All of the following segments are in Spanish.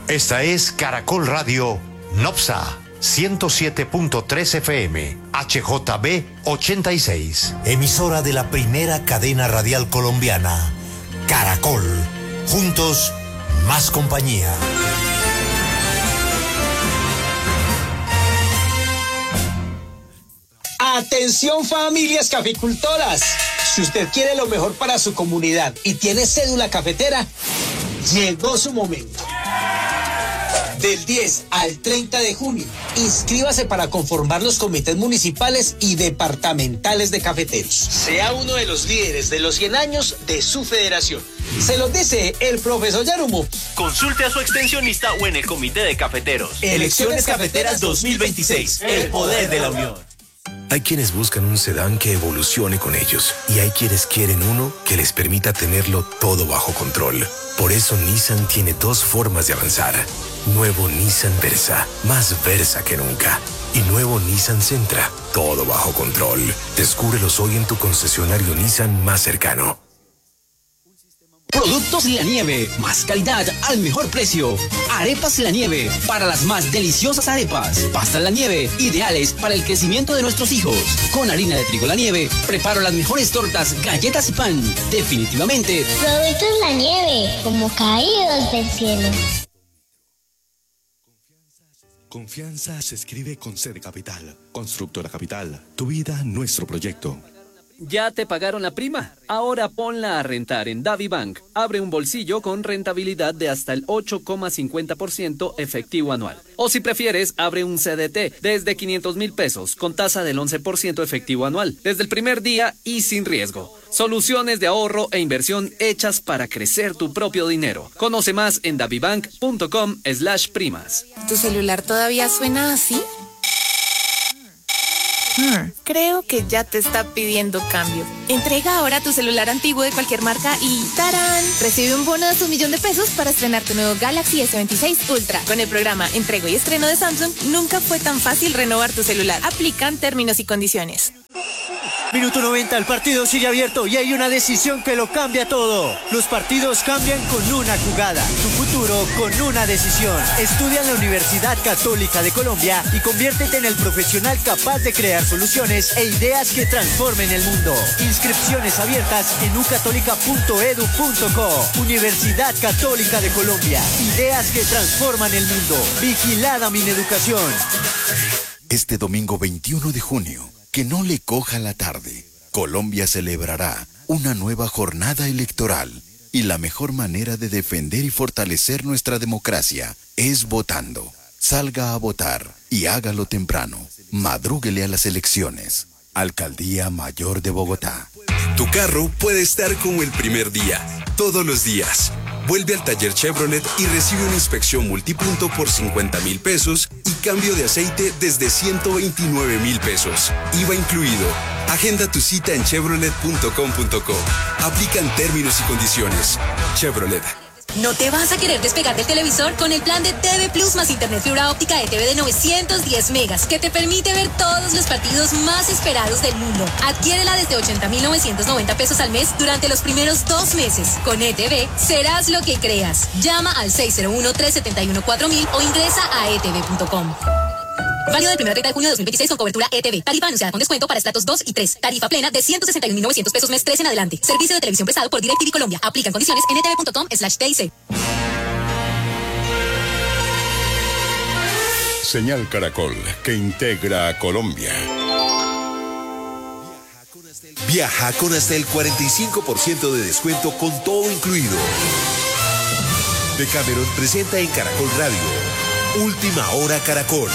Esta es Caracol Radio Nopsa 107.3 FM, HJB 86. Emisora de la primera cadena radial colombiana, Caracol. Juntos, más compañía. Atención familias caficultoras. Si usted quiere lo mejor para su comunidad y tiene cédula cafetera, llegó su momento. Del 10 al 30 de junio, inscríbase para conformar los comités municipales y departamentales de cafeteros. Sea uno de los líderes de los 100 años de su federación. Se los dice el profesor Yarumo. Consulte a su extensionista o en el comité de cafeteros. Elecciones Cafeteras 2026. El poder de la unión. Hay quienes buscan un sedán que evolucione con ellos y hay quienes quieren uno que les permita tenerlo todo bajo control. Por eso Nissan tiene dos formas de avanzar. Nuevo Nissan Versa, más Versa que nunca. Y nuevo Nissan Sentra, todo bajo control. Descúbrelos hoy en tu concesionario Nissan más cercano. Productos La Nieve, más calidad al mejor precio. Arepas La Nieve, para las más deliciosas arepas. Pastas La Nieve, ideales para el crecimiento de nuestros hijos. Con harina de trigo La Nieve, preparo las mejores tortas, galletas y pan. Definitivamente. Productos La Nieve, como caídos del cielo. Confianza se escribe con C de Capital. Constructora Capital, tu vida, nuestro proyecto. ¿Ya te pagaron la prima? Ahora ponla a rentar en DaviBank. Abre un bolsillo con rentabilidad de hasta el 8,50% efectivo anual. O si prefieres, abre un CDT desde 500,000 pesos con tasa del 11% efectivo anual. Desde el primer día y sin riesgo. Soluciones de ahorro e inversión hechas para crecer tu propio dinero. Conoce más en davibank.com/primas. ¿Tu celular todavía suena así? Creo que ya te está pidiendo cambio. Entrega ahora tu celular antiguo de cualquier marca y ¡tarán! Recibe un bono de hasta $1.000.000 para estrenar tu nuevo Galaxy S26 Ultra. Con el programa Entrego y Estreno de Samsung, nunca fue tan fácil renovar tu celular. Aplican términos y condiciones. Minuto 90, el partido sigue abierto y hay una decisión que lo cambia todo. Los partidos cambian con una jugada, tu futuro con una decisión. Estudia en la Universidad Católica de Colombia y conviértete en el profesional capaz de crear soluciones e ideas que transformen el mundo. Inscripciones abiertas en ucatólica.edu.co. Universidad Católica de Colombia, ideas que transforman el mundo. Vigilada Mineducación. Este domingo 21 de junio, que no le coja la tarde. Colombia celebrará una nueva jornada electoral y la mejor manera de defender y fortalecer nuestra democracia es votando. Salga a votar y hágalo temprano. Madrúguele a las elecciones. Alcaldía Mayor de Bogotá. Tu carro puede estar como el primer día, todos los días. Vuelve al taller Chevrolet y recibe una inspección multipunto por 50,000 pesos y cambio de aceite desde 129,000 pesos. IVA incluido. Agenda tu cita en chevrolet.com.co. Aplican términos y condiciones. Chevrolet. ¿No te vas a querer despegar del televisor con el plan de TV Plus más internet fibra óptica ETV de 910 megas que te permite ver todos los partidos más esperados del mundo? Adquiérela desde 80,990 pesos al mes durante los primeros 2 meses. Con ETV serás lo que creas. Llama al 601-371-4000 o ingresa a etv.com. Válido del 1 al 30 de junio de 2026 con cobertura ETV. Tarifa anunciada con descuento para estratos 2 y 3. Tarifa plena de 161,900 pesos mes 3 en adelante. Servicio de televisión prestado por DirecTV Colombia. Aplican condiciones en etv.com/TIC. Señal Caracol, que integra a Colombia. Viaja con hasta el 45% de descuento con todo incluido. Decameron presenta en Caracol Radio Última Hora Caracol.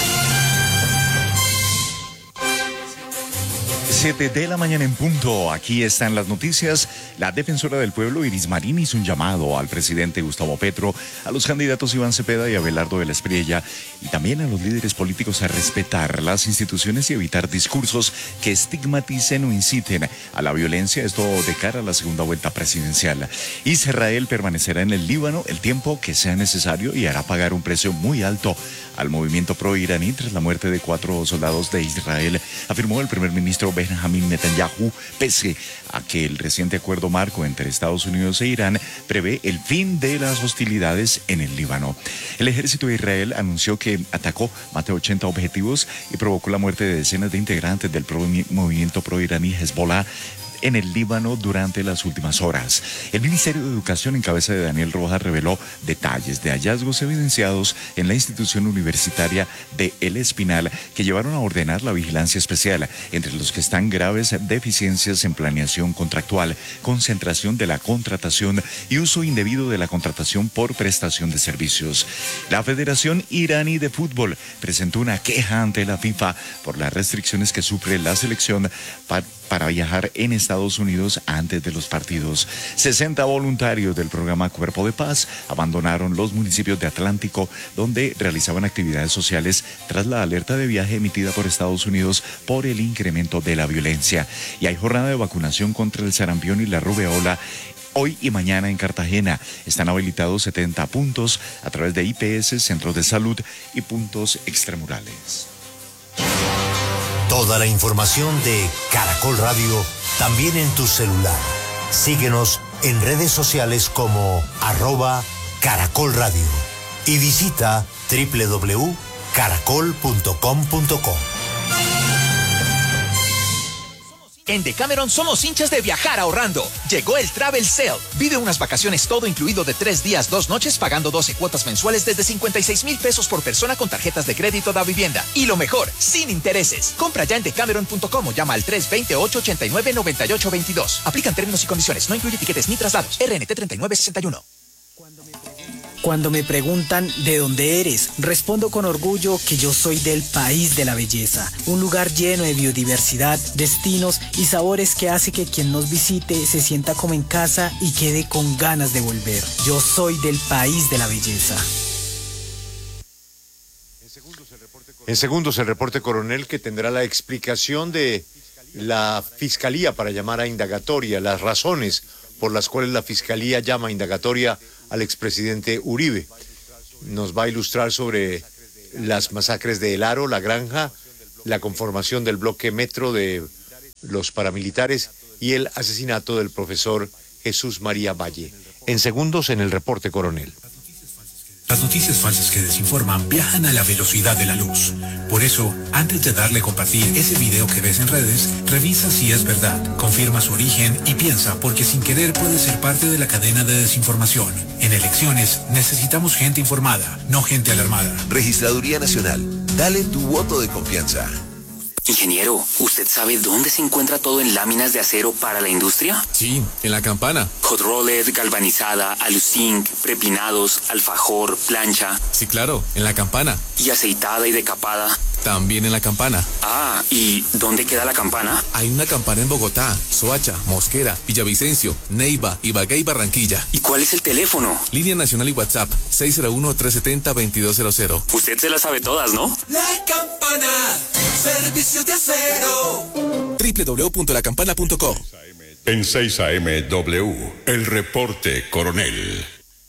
7 de la mañana en punto. Aquí están las noticias. La defensora del pueblo, Iris Marín, hizo un llamado al presidente Gustavo Petro, a los candidatos Iván Cepeda y Abelardo de la Espriella, y también a los líderes políticos a respetar las instituciones y evitar discursos que estigmaticen o inciten a la violencia, esto de cara a la segunda vuelta presidencial. Israel permanecerá en el Líbano el tiempo que sea necesario y hará pagar un precio muy alto al movimiento pro-iraní tras la muerte de 4 soldados de Israel, afirmó el primer ministro Benjamin Benjamín Netanyahu, pese a que el reciente acuerdo marco entre Estados Unidos e Irán prevé el fin de las hostilidades en el Líbano. El ejército de Israel anunció que atacó más de 80 objetivos y provocó la muerte de decenas de integrantes del movimiento pro-iraní Hezbollah en el Líbano durante las últimas horas. El Ministerio de Educación en cabeza de Daniel Rojas reveló detalles de hallazgos evidenciados en la institución universitaria de El Espinal que llevaron a ordenar la vigilancia especial, entre los que están graves deficiencias en planeación contractual, concentración de la contratación y uso indebido de la contratación por prestación de servicios. La Federación Iraní de Fútbol presentó una queja ante la FIFA por las restricciones que sufre la selección para viajar en Estados Unidos antes de los partidos. 60 voluntarios del programa Cuerpo de Paz abandonaron los municipios de Atlántico, donde realizaban actividades sociales tras la alerta de viaje emitida por Estados Unidos por el incremento de la violencia. Y hay jornada de vacunación contra el sarampión y la rubeola hoy y mañana en Cartagena. Están habilitados 70 puntos a través de IPS, centros de salud y puntos extramurales. Toda la información de Caracol Radio también en tu celular. Síguenos en redes sociales como @Caracol Radio y visita www.caracol.com.co. En Decameron somos hinchas de viajar ahorrando. Llegó el Travel Sale. Vive unas vacaciones todo incluido de 3 días, 2 noches, pagando 12 cuotas mensuales desde 56,000 pesos por persona con tarjetas de crédito da vivienda. Y lo mejor, sin intereses. Compra ya en decameron.com o llama al 320-889-9822. Aplican términos y condiciones. No incluye tiquetes ni traslados. RNT 3961. Cuando me preguntan ¿de dónde eres?, respondo con orgullo que yo soy del país de la belleza, un lugar lleno de biodiversidad, destinos y sabores que hace que quien nos visite se sienta como en casa y quede con ganas de volver. Yo soy del país de la belleza. En segundos el reporte coronel, que tendrá la explicación de la Fiscalía para llamar a indagatoria, las razones por las cuales la Fiscalía llama a indagatoria al expresidente Uribe. Nos va a ilustrar sobre las masacres de El Aro, La Granja, la conformación del bloque Metro de los paramilitares y el asesinato del profesor Jesús María Valle. En segundos en el reporte coronel. Las noticias falsas que desinforman viajan a la velocidad de la luz. Por eso, antes de darle a compartir ese video que ves en redes, revisa si es verdad, confirma su origen y piensa, porque sin querer puede ser parte de la cadena de desinformación. En elecciones necesitamos gente informada, no gente alarmada. Registraduría Nacional, dale tu voto de confianza. Ingeniero, ¿usted sabe dónde se encuentra todo en láminas de acero para la industria? Sí, en La Campana. Hot roller, galvanizada, aluzinc, prepinados, alfajor, plancha. Sí, claro, en La Campana. ¿Y aceitada y decapada? También en La Campana. Ah, ¿y dónde queda La Campana? Hay una campana en Bogotá, Soacha, Mosquera, Villavicencio, Neiva, Ibagué y Barranquilla. ¿Y cuál es el teléfono? Línea Nacional y WhatsApp, 601-370-2200. Usted se las sabe todas, ¿no? La Campana, servicios de acero. www.lacampana.com. En 6 AM W, el reporte coronel.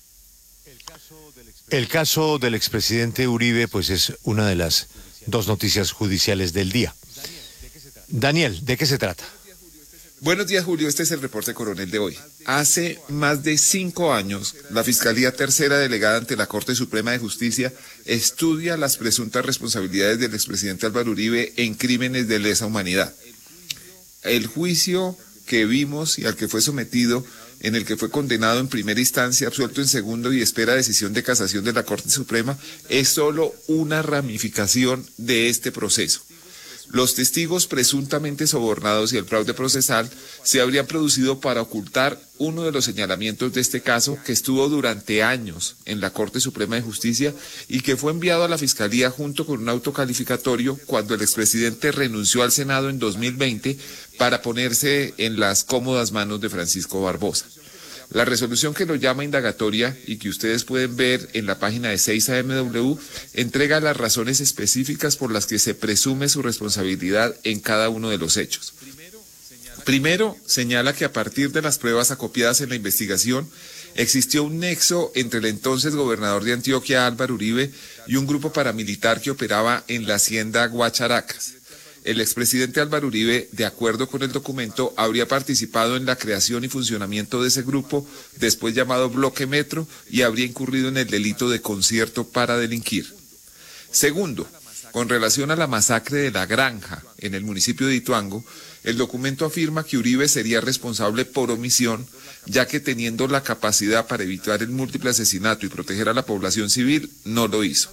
El caso del expresidente Uribe, pues es una de las dos noticias judiciales del día. Daniel, ¿de qué se trata? Buenos días, Julio. Este es el reporte coronel de hoy. Hace más de 5 años, la Fiscalía Tercera delegada ante la Corte Suprema de Justicia estudia las presuntas responsabilidades del expresidente Álvaro Uribe en crímenes de lesa humanidad. El juicio que vimos y al que fue sometido, en el que fue condenado en primera instancia, absuelto en segundo y espera decisión de casación de la Corte Suprema, es solo una ramificación de este proceso. Los testigos presuntamente sobornados y el fraude procesal se habrían producido para ocultar uno de los señalamientos de este caso, que estuvo durante años en la Corte Suprema de Justicia y que fue enviado a la Fiscalía junto con un autocalificatorio cuando el expresidente renunció al Senado en 2020 para ponerse en las cómodas manos de Francisco Barbosa. La resolución que lo llama indagatoria y que ustedes pueden ver en la página de 6AMW entrega las razones específicas por las que se presume su responsabilidad en cada uno de los hechos. Primero, señala que a partir de las pruebas acopiadas en la investigación existió un nexo entre el entonces gobernador de Antioquia, Álvaro Uribe, y un grupo paramilitar que operaba en la hacienda Guacharacas. El expresidente Álvaro Uribe, de acuerdo con el documento, habría participado en la creación y funcionamiento de ese grupo, después llamado Bloque Metro, y habría incurrido en el delito de concierto para delinquir. Segundo, con relación a la masacre de La Granja en el municipio de Ituango, el documento afirma que Uribe sería responsable por omisión, ya que teniendo la capacidad para evitar el múltiple asesinato y proteger a la población civil, no lo hizo.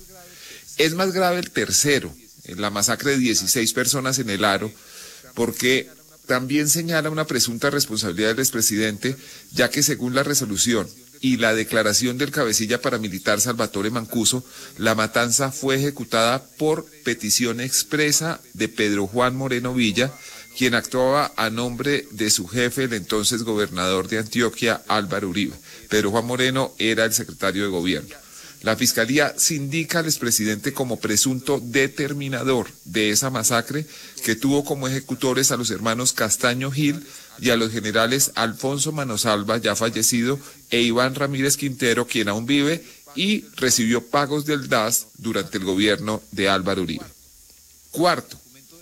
Es más grave el tercero, la masacre de 16 personas en el Aro, porque también señala una presunta responsabilidad del expresidente, ya que según la resolución y la declaración del cabecilla paramilitar Salvatore Mancuso, la matanza fue ejecutada por petición expresa de Pedro Juan Moreno Villa, quien actuaba a nombre de su jefe, el entonces gobernador de Antioquia, Álvaro Uribe. Pedro Juan Moreno era el secretario de gobierno. La Fiscalía sindica al expresidente como presunto determinador de esa masacre, que tuvo como ejecutores a los hermanos Castaño Gil y a los generales Alfonso Manosalva, ya fallecido, e Iván Ramírez Quintero, quien aún vive y recibió pagos del DAS durante el gobierno de Álvaro Uribe. Cuarto,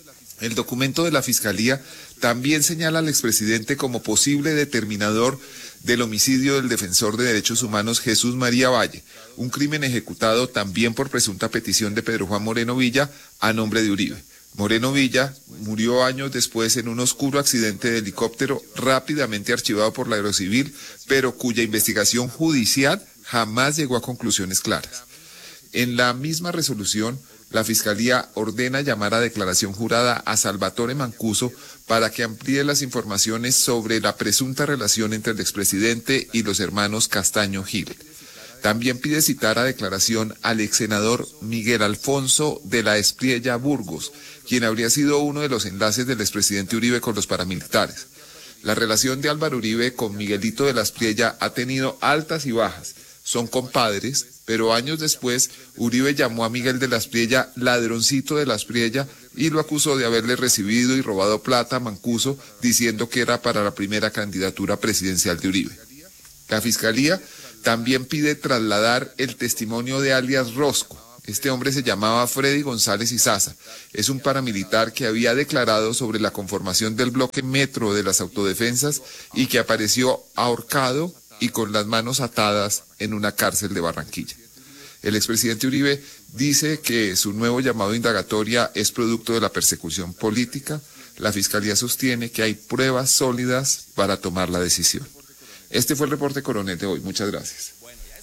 el documento de la Fiscalía también señala al expresidente como posible determinador del homicidio del defensor de derechos humanos Jesús María Valle, un crimen ejecutado también por presunta petición de Pedro Juan Moreno Villa a nombre de Uribe. Moreno Villa murió años después en un oscuro accidente de helicóptero rápidamente archivado por la Aerocivil, pero cuya investigación judicial jamás llegó a conclusiones claras. En la misma resolución, la Fiscalía ordena llamar a declaración jurada a Salvatore Mancuso para que amplíe las informaciones sobre la presunta relación entre el expresidente y los hermanos Castaño Gil. También pide citar a declaración al exsenador Miguel Alfonso de la Espriella Burgos, quien habría sido uno de los enlaces del expresidente Uribe con los paramilitares. La relación de Álvaro Uribe con Miguelito de la Espriella ha tenido altas y bajas. Son compadres, pero años después Uribe llamó a Miguel de la Espriella ladroncito de la Espriella y lo acusó de haberle recibido y robado plata a Mancuso, diciendo que era para la primera candidatura presidencial de Uribe. La Fiscalía también pide trasladar el testimonio de alias Rosco. Este hombre se llamaba Freddy González Izaza. Es un paramilitar que había declarado sobre la conformación del bloque Metro de las autodefensas y que apareció ahorcado y con las manos atadas en una cárcel de Barranquilla. El expresidente Uribe dice que su nuevo llamado a indagatoria es producto de la persecución política. La Fiscalía sostiene que hay pruebas sólidas para tomar la decisión. Este fue el reporte Coronel de hoy. Muchas gracias.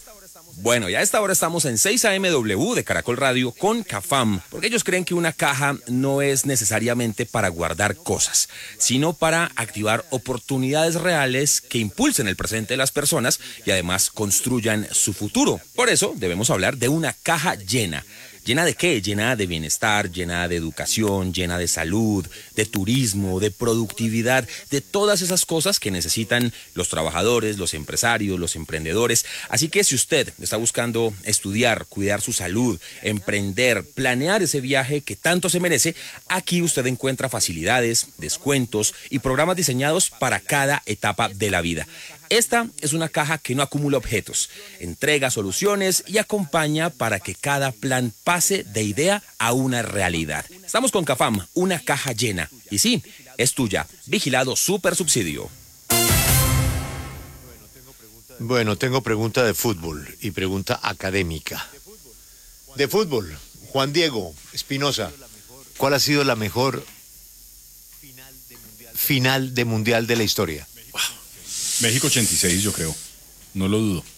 Bueno, ya a esta hora estamos en 6 AMW de Caracol Radio con CAFAM, porque ellos creen que una caja no es necesariamente para guardar cosas, sino para activar oportunidades reales que impulsen el presente de las personas y además construyan su futuro. Por eso debemos hablar de una caja llena. ¿Llena de qué? Llena de bienestar, llena de educación, llena de salud, de turismo, de productividad, de todas esas cosas que necesitan los trabajadores, los empresarios, los emprendedores. Así que si usted está buscando estudiar, cuidar su salud, emprender, planear ese viaje que tanto se merece, aquí usted encuentra facilidades, descuentos y programas diseñados para cada etapa de la vida. Esta es una caja que no acumula objetos, entrega soluciones y acompaña para que cada plan pase de idea a una realidad. Estamos con CAFAM, una caja llena. Y sí, es tuya. Vigilado Supersubsidio. Bueno, tengo pregunta de fútbol y pregunta académica. De fútbol, Juan Diego Espinosa, ¿cuál ha sido la mejor final de mundial de la historia? México 86, yo creo. No lo dudo.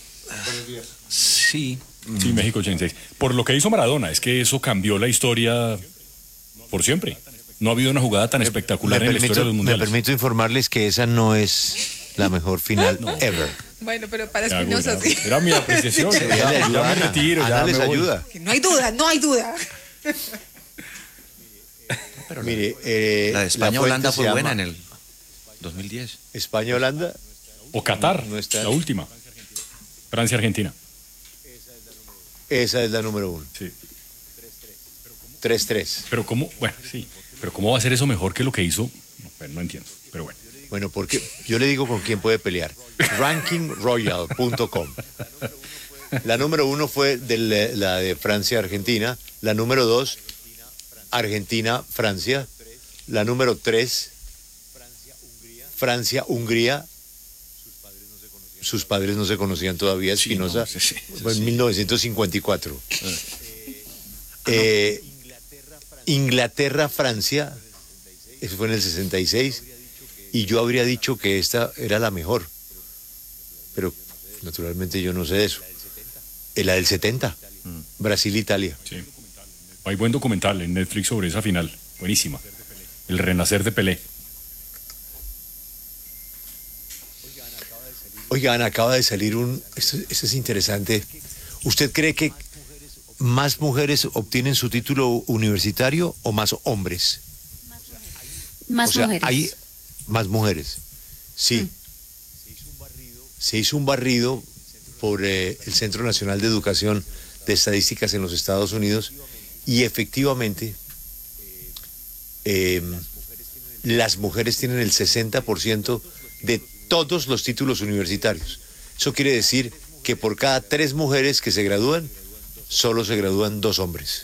Sí. Sí, México 86. Por lo que hizo Maradona, es que eso cambió la historia por siempre. No ha habido una jugada tan espectacular en la historia de los mundiales. Me permito informarles que esa no es la mejor final ever. Bueno, pero para Espinosa sí. Era mi apreciación. Ya me retiro, Ana ya les me voy. ayuda. Que no hay duda, no hay duda. Pero mire, la de España-Holanda fue buena en el 2010. España-Holanda. O Qatar, no está. la última. Francia-Argentina. Esa es la número 1. Sí. 3-3. Pero cómo, bueno, sí. Pero cómo va a ser eso mejor que lo que hizo, no entiendo, pero bueno. Bueno, porque yo le digo con quién puede pelear. rankingroyal.com. La número 1 fue la de Francia-Argentina. La número 2, Argentina, Francia. La número 3, Francia, Hungría. Sus padres no se conocían todavía, Espinosa, fue en 1954. Inglaterra, Francia, eso fue en el 66, y yo habría dicho que esta era la mejor, pero naturalmente yo no sé eso. La del 70, Brasil, Italia. Sí. Hay buen documental en Netflix sobre esa final, buenísima. El renacer de Pelé. Oigan, acaba de salir esto es interesante. ¿Usted cree que más mujeres obtienen su título universitario o más hombres? Más mujeres. Hay más mujeres. Sí. Se hizo un barrido por el Centro Nacional de Educación de Estadísticas en los Estados Unidos y efectivamente las mujeres tienen el 60% de todos los títulos universitarios. Eso quiere decir que por cada 3 mujeres que se gradúan, solo se gradúan 2 hombres.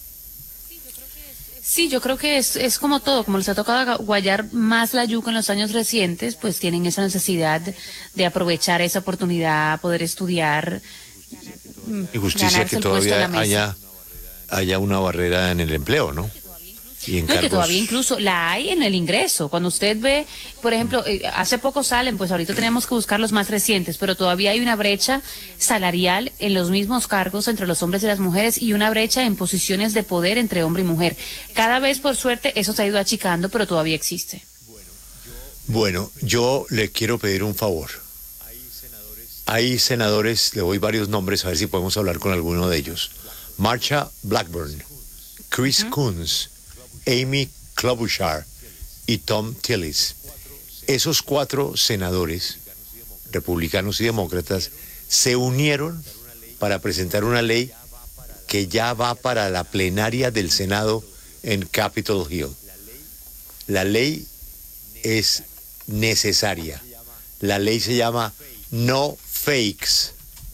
Sí, yo creo que es como todo, como les ha tocado guayar más la yuca en los años recientes, pues tienen esa necesidad de aprovechar esa oportunidad, poder estudiar. Y justicia que todavía haya una barrera en el empleo, ¿no? Y en que todavía incluso la hay en el ingreso. Cuando usted ve, por ejemplo, hace poco salen, pues ahorita tenemos que buscar los más recientes, pero todavía hay una brecha salarial en los mismos cargos entre los hombres y las mujeres y una brecha en posiciones de poder entre hombre y mujer. Cada vez, por suerte, eso se ha ido achicando, pero todavía existe. Bueno, yo le quiero pedir un favor. Hay senadores, le doy varios nombres, a ver si podemos hablar con alguno de ellos. Marsha Blackburn, Chris Coons, Amy Klobuchar y Tom Tillis. Esos 4 senadores, republicanos y demócratas, se unieron para presentar una ley que ya va para la plenaria del Senado en Capitol Hill. La ley es necesaria. La ley se llama No Fakes.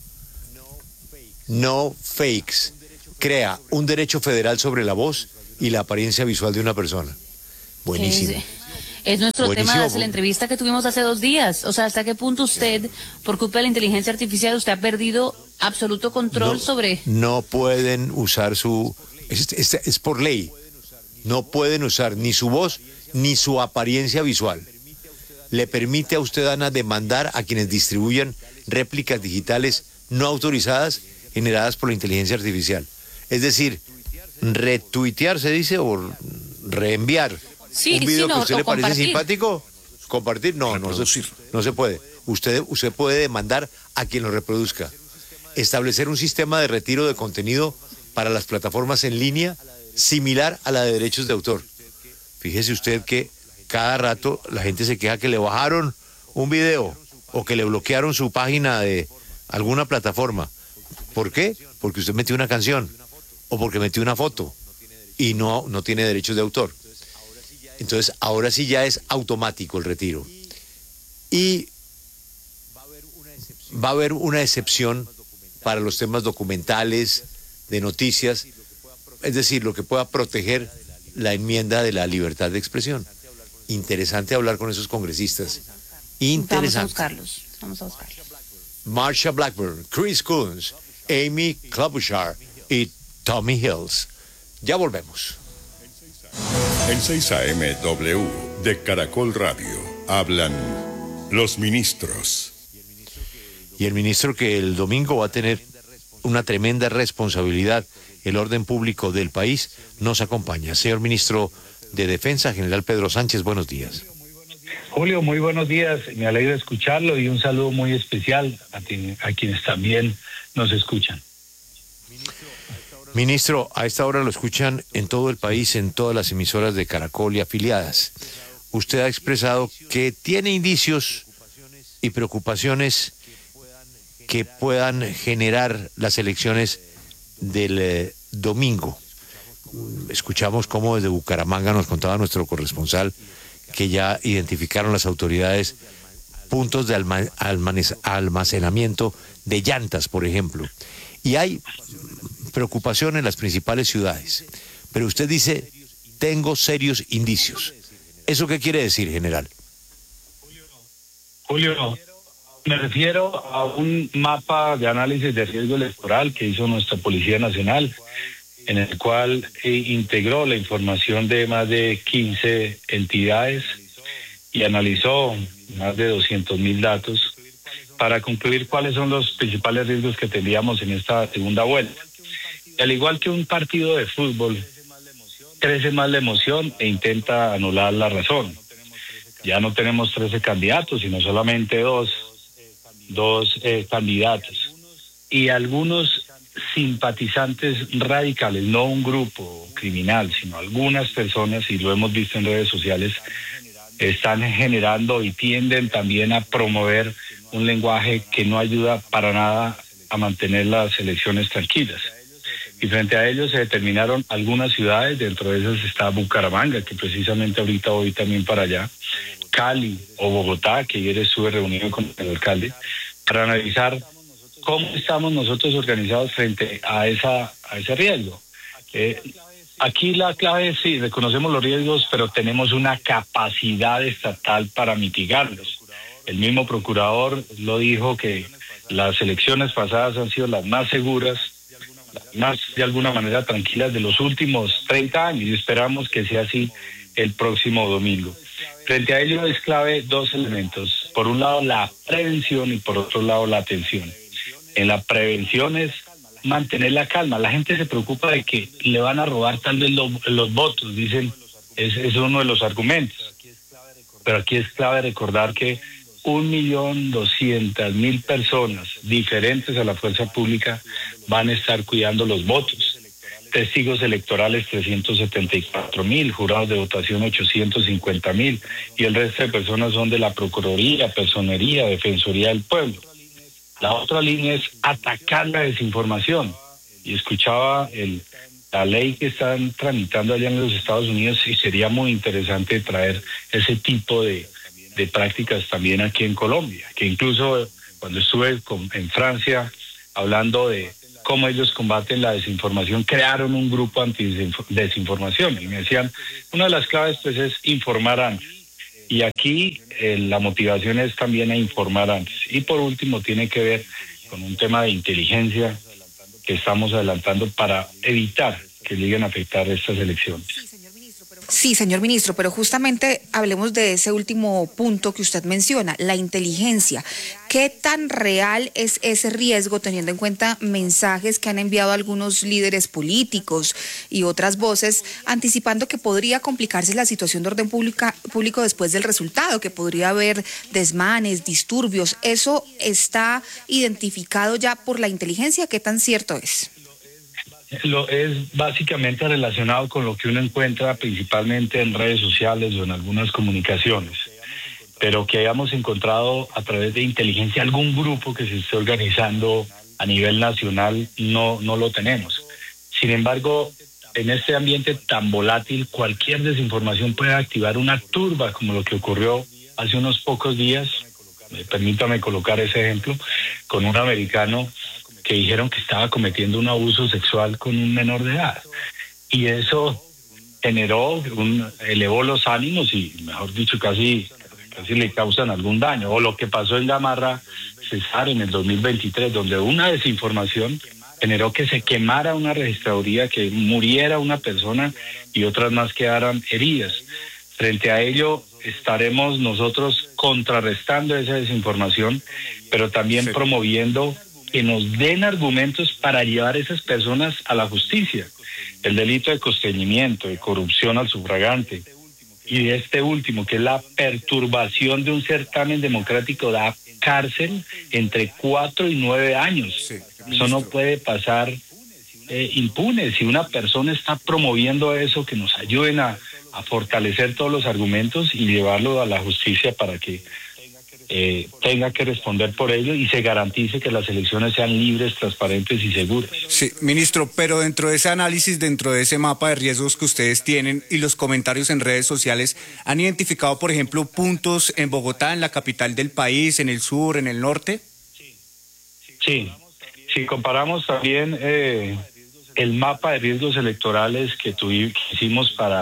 No Fakes. Crea un derecho federal sobre la voz y la apariencia visual de una persona. Buenísimo. Es nuestro tema de la entrevista que tuvimos hace 2 días. O sea, ¿hasta qué punto usted, por culpa de la inteligencia artificial, usted ha perdido absoluto control sobre...? No pueden usar su... Es por ley. No pueden usar ni su voz ni su apariencia visual. Le permite a usted, Ana, demandar a quienes distribuyan réplicas digitales no autorizadas generadas por la inteligencia artificial. Es decir, retuitear se dice o reenviar un video que a usted le parece simpático, compartir, no se puede. Usted puede demandar a quien lo reproduzca. Establecer un sistema de retiro de contenido para las plataformas en línea similar a la de derechos de autor. Fíjese usted que cada rato la gente se queja que le bajaron un video o que le bloquearon su página de alguna plataforma. ¿Por qué? Porque usted metió una canción o porque metió una foto y no tiene derechos de autor. Entonces, ahora sí ya es automático el retiro. Y va a haber una excepción para los temas documentales, de noticias, es decir, lo que pueda proteger la enmienda de la libertad de expresión. Interesante hablar con esos congresistas. Interesante. Vamos a buscarlos. Marsha Blackburn, Chris Coons, Amy Klobuchar y Tommy Hills. Ya volvemos. En 6 AM de Caracol Radio hablan los ministros. Y el ministro que el domingo va a tener una tremenda responsabilidad, el orden público del país, nos acompaña. Señor ministro de Defensa, general Pedro Sánchez, buenos días. Julio, muy buenos días. Me alegra escucharlo y un saludo muy especial a quienes también nos escuchan. Ministro, a esta hora lo escuchan en todo el país, en todas las emisoras de Caracol y afiliadas. Usted ha expresado que tiene indicios y preocupaciones que puedan generar las elecciones del domingo. Escuchamos cómo desde Bucaramanga nos contaba nuestro corresponsal que ya identificaron las autoridades puntos de almacenamiento de llantas, por ejemplo. Y hay preocupación en las principales ciudades. Pero usted dice tengo serios indicios. ¿Eso qué quiere decir, general? Julio, me refiero a un mapa de análisis de riesgo electoral que hizo nuestra Policía Nacional, en el cual integró la información de más de 15 entidades y analizó más de 200.000 datos para concluir cuáles son los principales riesgos que tendríamos en esta segunda vuelta. Y al igual que un partido de fútbol, crece más la emoción e intenta anular la razón. Ya no tenemos 13 candidatos, sino solamente dos candidatos. Y algunos simpatizantes radicales, no un grupo criminal, sino algunas personas, y lo hemos visto en redes sociales, están generando y tienden también a promover un lenguaje que no ayuda para nada a mantener las elecciones tranquilas. Y frente a ellos se determinaron algunas ciudades, dentro de esas está Bucaramanga, que precisamente ahorita voy también para allá, Cali o Bogotá, que ayer estuve reunido con el alcalde, para analizar cómo estamos nosotros organizados frente a ese riesgo. Aquí la clave es, sí, reconocemos los riesgos, pero tenemos una capacidad estatal para mitigarlos. El mismo procurador lo dijo, que las elecciones pasadas han sido las más seguras, más de alguna manera tranquilas de los últimos 30 años, y esperamos que sea así el próximo domingo. Frente a ello es clave dos elementos: por un lado la prevención y por otro lado la atención. En la prevención es mantener la calma. La gente se preocupa de que le van a robar tal vez los votos, dicen, es uno de los argumentos. Pero aquí es clave recordar que 1.200.000 personas diferentes a la fuerza pública van a estar cuidando los votos. Testigos electorales 374.000, jurados de votación 850.000, y el resto de personas son de la Procuraduría, Personería, Defensoría del Pueblo. La otra línea es atacar la desinformación. Y escuchaba la ley que están tramitando allá en los Estados Unidos, y sería muy interesante traer ese tipo de prácticas también aquí en Colombia, que incluso cuando estuve en Francia hablando de cómo ellos combaten la desinformación, crearon un grupo anti-desinformación, y me decían, una de las claves pues es informar antes, y aquí la motivación es también a informar antes. Y por último tiene que ver con un tema de inteligencia que estamos adelantando para evitar que lleguen a afectar estas elecciones. Sí, señor ministro, pero justamente hablemos de ese último punto que usted menciona, la inteligencia. ¿Qué tan real es ese riesgo, teniendo en cuenta mensajes que han enviado algunos líderes políticos y otras voces, anticipando que podría complicarse la situación de orden público después del resultado, que podría haber desmanes, disturbios? ¿Eso está identificado ya por la inteligencia? ¿Qué tan cierto es? Es básicamente relacionado con lo que uno encuentra principalmente en redes sociales o en algunas comunicaciones, pero que hayamos encontrado a través de inteligencia algún grupo que se esté organizando a nivel nacional, no lo tenemos. Sin embargo, en este ambiente tan volátil, cualquier desinformación puede activar una turba, como lo que ocurrió hace unos pocos días. Permítame colocar ese ejemplo, con un americano que dijeron que estaba cometiendo un abuso sexual con un menor de edad. Y eso elevó los ánimos y, mejor dicho, casi le causan algún daño. O lo que pasó en Gamarra, Cesar, en el 2023, donde una desinformación generó que se quemara una registraduría, que muriera una persona y otras más quedaran heridas. Frente a ello, estaremos nosotros contrarrestando esa desinformación, pero también promoviendo que nos den argumentos para llevar a esas personas a la justicia. El delito de constreñimiento, de corrupción al sufragante, y de este último, que es la perturbación de un certamen democrático, da cárcel entre 4 y 9 años. Eso no puede pasar impune. Si una persona está promoviendo eso, que nos ayuden a fortalecer todos los argumentos y llevarlo a la justicia para que tenga que responder por ello y se garantice que las elecciones sean libres, transparentes y seguras. Sí, ministro, pero dentro de ese análisis, dentro de ese mapa de riesgos que ustedes tienen y los comentarios en redes sociales, ¿han identificado, por ejemplo, puntos en Bogotá, en la capital del país, en el sur, en el norte? Sí, si comparamos también el mapa de riesgos electorales que hicimos para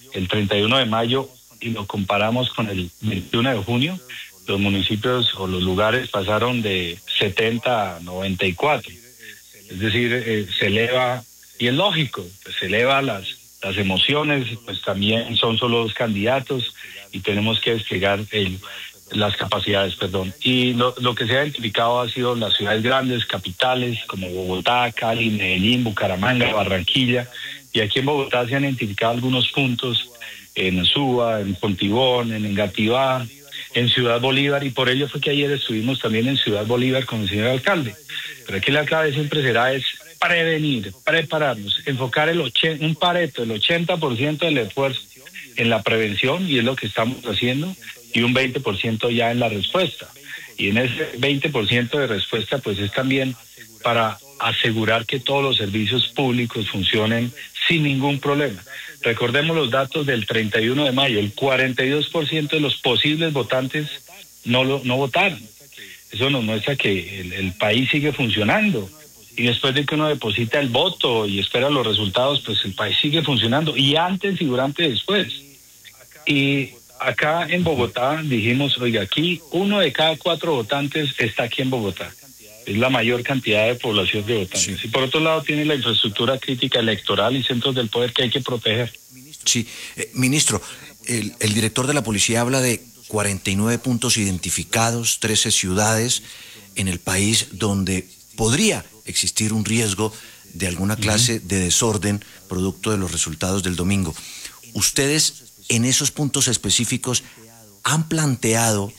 el 31 de mayo y lo comparamos con el 21 de junio, los municipios o los lugares pasaron de 70 a 94. Es decir, se eleva, y es lógico, pues se eleva las emociones, pues también son solo 2 candidatos y tenemos que desplegar las capacidades, Y lo que se ha identificado ha sido las ciudades grandes, capitales, como Bogotá, Cali, Medellín, Bucaramanga, Barranquilla, y aquí en Bogotá se han identificado algunos puntos en Suba, en Fontibón, en Engativá, en Ciudad Bolívar, y por ello fue que ayer estuvimos también en Ciudad Bolívar con el señor alcalde. Pero aquí la clave siempre será prevenir, prepararnos, enfocar un pareto, el 80% del esfuerzo en la prevención, y es lo que estamos haciendo, y un 20% ya en la respuesta. Y en ese 20% de respuesta, pues es también para asegurar que todos los servicios públicos funcionen sin ningún problema. Recordemos los datos del 31 de mayo, el 42% de los posibles votantes no votaron. Eso nos muestra que el país sigue funcionando. Y después de que uno deposita el voto y espera los resultados, pues el país sigue funcionando. Y antes y durante y después. Y acá en Bogotá dijimos, oiga, aquí 1 de cada 4 votantes está aquí en Bogotá. Es la mayor cantidad de población de votantes. Sí. Y por otro lado tiene la infraestructura crítica electoral y centros del poder que hay que proteger. Sí, ministro, el director de la policía habla de 49 puntos identificados, 13 ciudades en el país donde podría existir un riesgo de alguna clase de desorden producto de los resultados del domingo. ¿Ustedes en esos puntos específicos han planteado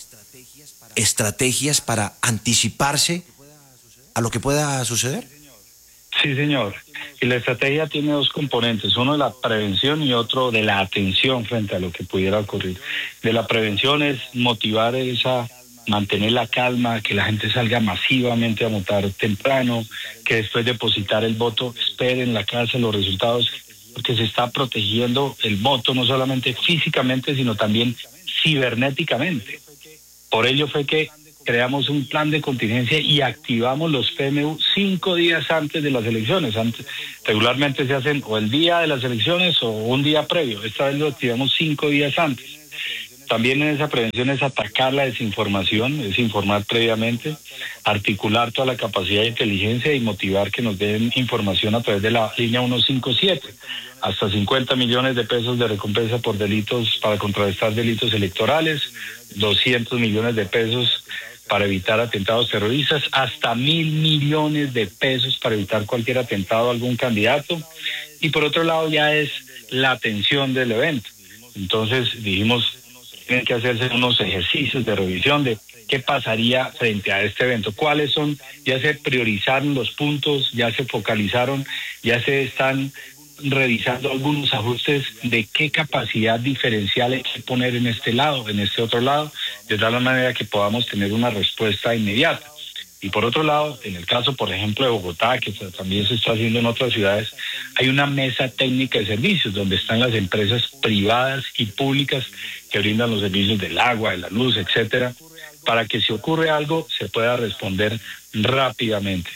estrategias para anticiparse a lo que pueda suceder? Sí, señor. Y la estrategia tiene 2 componentes, uno de la prevención y otro de la atención frente a lo que pudiera ocurrir. De la prevención es motivar mantener la calma, que la gente salga masivamente a votar temprano, que después de depositar el voto espere en la casa los resultados, porque se está protegiendo el voto no solamente físicamente, sino también cibernéticamente. Por ello fue que creamos un plan de contingencia y activamos los PMU 5 días antes de las elecciones. Regularmente se hacen o el día de las elecciones o un día previo. Esta vez lo activamos 5 días antes. También en esa prevención es atacar la desinformación, es informar previamente, articular toda la capacidad de inteligencia y motivar que nos den información a través de la línea 157. Hasta 50 millones de pesos de recompensa por delitos, para contrarrestar delitos electorales, 200 millones de pesos para evitar atentados terroristas, hasta 1.000 millones de pesos para evitar cualquier atentado a algún candidato. Y por otro lado ya es la atención del evento. Entonces dijimos, tienen que hacerse unos ejercicios de revisión de qué pasaría frente a este evento, cuáles son, ya se priorizaron los puntos, ya se focalizaron, ya se están revisando algunos ajustes de qué capacidad diferencial hay que poner en este lado, en este otro lado, de tal manera que podamos tener una respuesta inmediata. Y por otro lado, en el caso, por ejemplo, de Bogotá, que también se está haciendo en otras ciudades, hay una mesa técnica de servicios donde están las empresas privadas y públicas que brindan los servicios del agua, de la luz, etcétera, para que si ocurre algo se pueda responder rápidamente.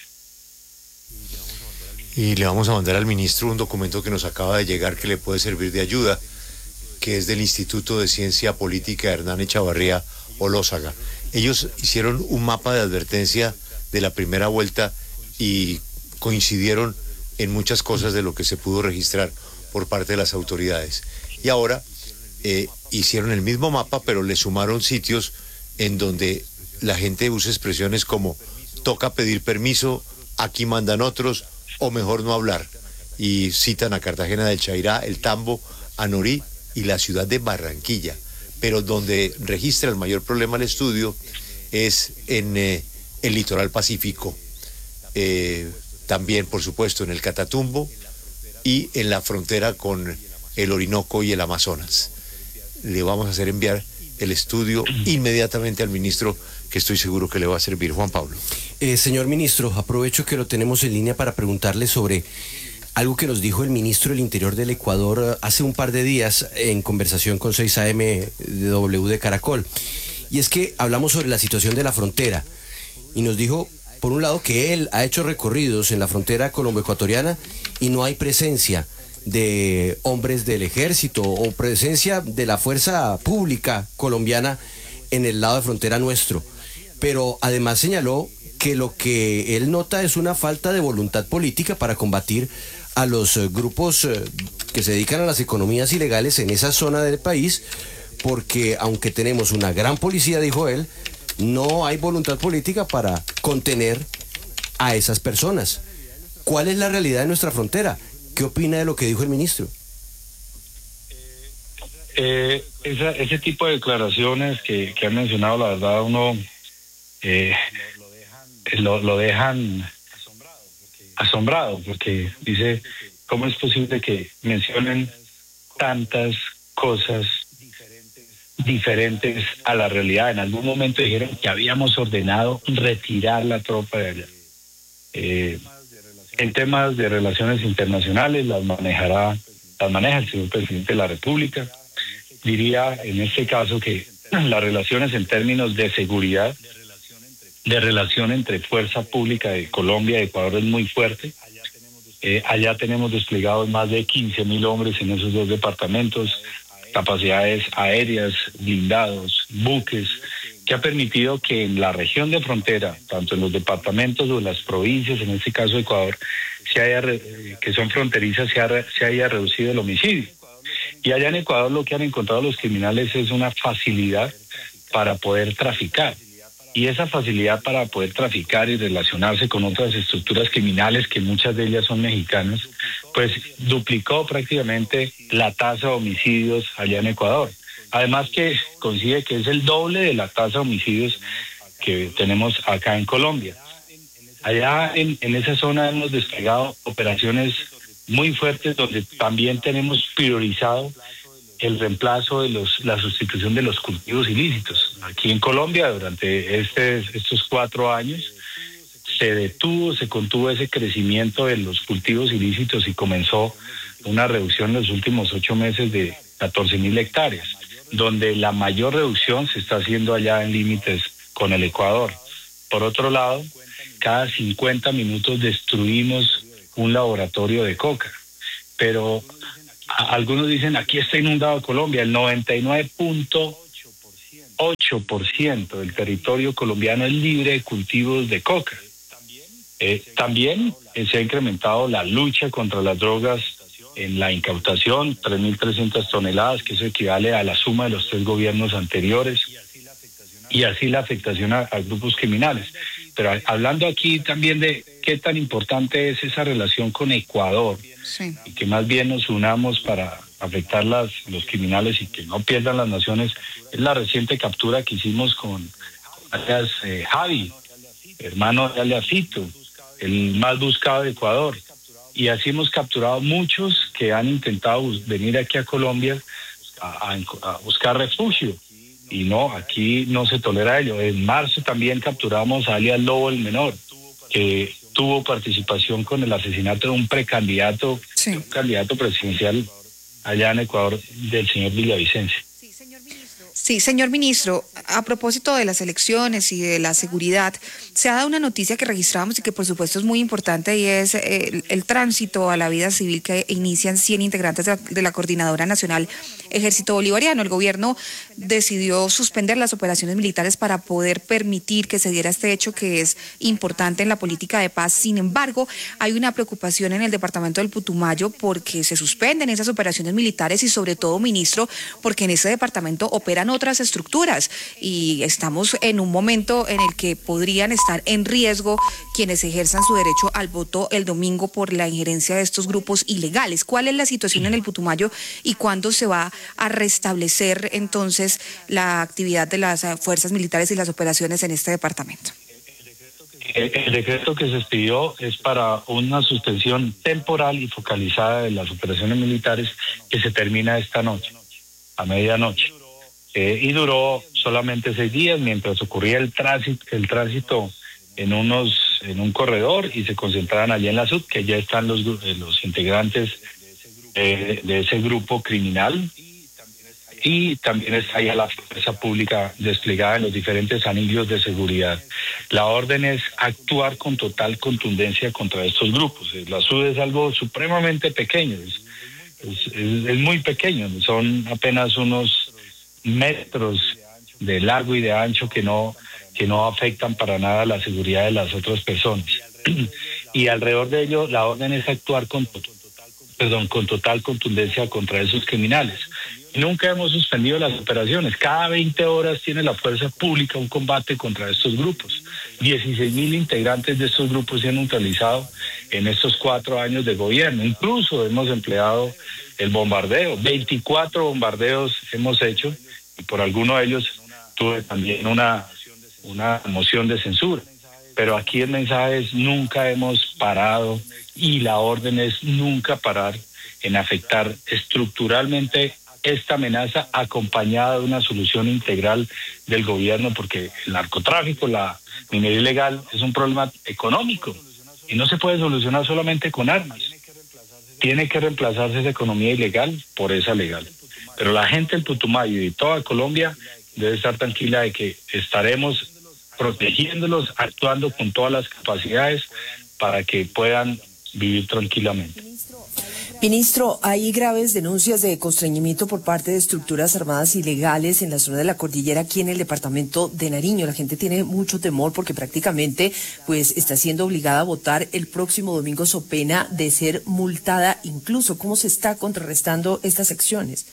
Y le vamos a mandar al ministro un documento que nos acaba de llegar que le puede servir de ayuda, que es del Instituto de Ciencia Política Hernán Echavarría Olózaga. Ellos hicieron un mapa de advertencia de la primera vuelta y coincidieron en muchas cosas de lo que se pudo registrar por parte de las autoridades. Y ahora hicieron el mismo mapa, pero le sumaron sitios en donde la gente usa expresiones como toca pedir permiso, aquí mandan otros, o mejor no hablar. Y citan a Cartagena del Chairá, el Tambo, Anorí y la ciudad de Barranquilla. Pero donde registra el mayor problema el estudio es en el litoral pacífico, también por supuesto en el Catatumbo y en la frontera con el Orinoco y el Amazonas. Le vamos a hacer enviar el estudio inmediatamente al ministro, que estoy seguro que le va a servir. Juan Pablo. Señor ministro, aprovecho que lo tenemos en línea para preguntarle sobre algo que nos dijo el ministro del Interior del Ecuador hace un par de días en conversación con 6am de W de Caracol. Y es que hablamos sobre la situación de la frontera y nos dijo, por un lado, que él ha hecho recorridos en la frontera colombo-ecuatoriana y no hay presencia de hombres del ejército o presencia de la fuerza pública colombiana en el lado de frontera nuestro. Pero además señaló que lo que él nota es una falta de voluntad política para combatir a los grupos que se dedican a las economías ilegales en esa zona del país, porque aunque tenemos una gran policía, dijo él, no hay voluntad política para contener a esas personas. ¿Cuál es la realidad de nuestra frontera? ¿Qué opina de lo que dijo el ministro? Ese tipo de declaraciones que han mencionado, la verdad, uno lo dejan asombrado, porque dice, ¿cómo es posible que mencionen tantas cosas diferentes a la realidad? En algún momento dijeron que habíamos ordenado retirar la tropa de allá. En temas de relaciones internacionales las maneja el señor presidente de la República. Diría en este caso que las relaciones en términos de seguridad, de relación entre fuerza pública de Colombia y Ecuador es muy fuerte. Allá tenemos desplegados más de 15.000 hombres en esos dos departamentos, capacidades aéreas, blindados, buques, que ha permitido que en la región de frontera, tanto en los departamentos o en las provincias, en este caso Ecuador, que son fronterizas, se haya reducido el homicidio. Y allá en Ecuador lo que han encontrado los criminales es una facilidad para poder traficar. Y esa facilidad para poder traficar y relacionarse con otras estructuras criminales, que muchas de ellas son mexicanas, pues duplicó prácticamente la tasa de homicidios allá en Ecuador. Además que coincide que es el doble de la tasa de homicidios que tenemos acá en Colombia. Allá en esa zona hemos desplegado operaciones muy fuertes donde también tenemos priorizado el reemplazo de la sustitución de los cultivos ilícitos. Aquí en Colombia, durante estos 4 años, se contuvo ese crecimiento de los cultivos ilícitos y comenzó una reducción en los últimos 8 meses de 14.000 hectáreas, donde la mayor reducción se está haciendo allá en límites con el Ecuador. Por otro lado, cada 50 minutos destruimos un laboratorio de coca, pero algunos dicen, aquí está inundado Colombia. El 99.8% del territorio colombiano es libre de cultivos de coca. También se ha incrementado la lucha contra las drogas en la incautación, 3.300 toneladas, que eso equivale a la suma de los 3 gobiernos anteriores, y así la afectación a grupos criminales. Pero hablando aquí también de qué tan importante es esa relación con Ecuador, sí, y que más bien nos unamos para afectar los criminales y que no pierdan las naciones, es la reciente captura que hicimos con alias Javi, hermano de alias Fito, el más buscado de Ecuador. Y así hemos capturado muchos que han intentado venir aquí a Colombia a buscar refugio. Y no, aquí no se tolera ello. En marzo también capturamos a alias Lobo el Menor, que tuvo participación con el asesinato de un precandidato, sí, un candidato presidencial allá en Ecuador, del señor Villavicencio. Sí, señor ministro, a propósito de las elecciones y de la seguridad, se ha dado una noticia que registrábamos y que por supuesto es muy importante, y es el tránsito a la vida civil que inician 100 integrantes de la Coordinadora Nacional Ejército Bolivariano. El gobierno decidió suspender las operaciones militares para poder permitir que se diera este hecho que es importante en la política de paz. Sin embargo, hay una preocupación en el departamento del Putumayo porque se suspenden esas operaciones militares y sobre todo, ministro, porque en ese departamento operan otras estructuras y estamos en un momento en el que podrían estar en riesgo quienes ejerzan su derecho al voto el domingo por la injerencia de estos grupos ilegales. ¿Cuál es la situación en el Putumayo y cuándo se va a restablecer entonces la actividad de las fuerzas militares y las operaciones en este departamento? El decreto que se expidió es para una suspensión temporal y focalizada de las operaciones militares que se termina esta noche, a medianoche. Y duró solamente 6 días mientras ocurría el tránsito en un corredor y se concentraban allí en la SUD, que ya están los integrantes de ese grupo criminal, y también está ahí la fuerza pública desplegada en los diferentes anillos de seguridad. La orden es actuar con total contundencia contra estos grupos. La SUD es algo supremamente pequeño, es muy pequeño, son apenas unos metros de largo y de ancho que no afectan para nada la seguridad de las otras personas. Y alrededor de ello, la orden es actuar con total contundencia contra esos criminales. Nunca hemos suspendido las operaciones. Cada 20 horas tiene la fuerza pública un combate contra estos grupos. 16.000 integrantes de estos grupos se han neutralizado en estos 4 años de gobierno. Incluso hemos empleado el bombardeo. 24 bombardeos hemos hecho y por alguno de ellos tuve también una moción de censura. Pero aquí el mensaje es: nunca hemos parado y la orden es nunca parar en afectar estructuralmente esta amenaza, acompañada de una solución integral del gobierno, porque el narcotráfico, la minería ilegal es un problema económico y no se puede solucionar solamente con armas. Tiene que reemplazarse esa economía ilegal por esa legal. Pero la gente del Putumayo y de toda Colombia debe estar tranquila de que estaremos protegiéndolos, actuando con todas las capacidades para que puedan vivir tranquilamente. Ministro, hay graves denuncias de constreñimiento por parte de estructuras armadas ilegales en la zona de la cordillera aquí en el departamento de Nariño. La gente tiene mucho temor porque prácticamente pues está siendo obligada a votar el próximo domingo so pena de ser multada incluso. ¿Cómo se está contrarrestando estas acciones?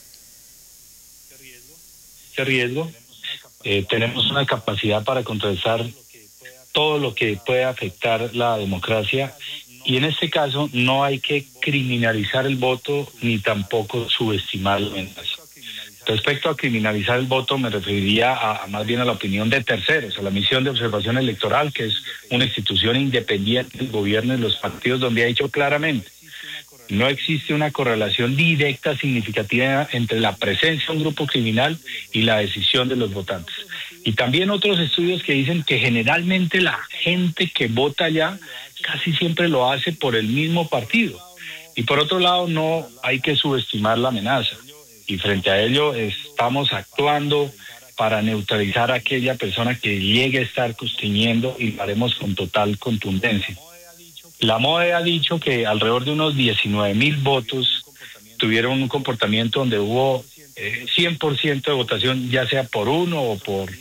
Ese riesgo, tenemos una capacidad para contrarrestar todo lo que puede afectar la democracia. Y en este caso no hay que criminalizar el voto ni tampoco subestimar la amenaza. Respecto a criminalizar el voto, me referiría más bien a la opinión de terceros, a la misión de observación electoral, que es una institución independiente del gobierno y los partidos, donde ha dicho claramente: no existe una correlación directa significativa entre la presencia de un grupo criminal y la decisión de los votantes. Y también otros estudios que dicen que generalmente la gente que vota allá casi siempre lo hace por el mismo partido. Y por otro lado, no hay que subestimar la amenaza. Y frente a ello estamos actuando para neutralizar a aquella persona que llegue a estar constriñendo, y lo haremos con total contundencia. La MOE ha dicho que alrededor de unos 19.000 votos tuvieron un comportamiento donde hubo 100% de votación, ya sea por uno o por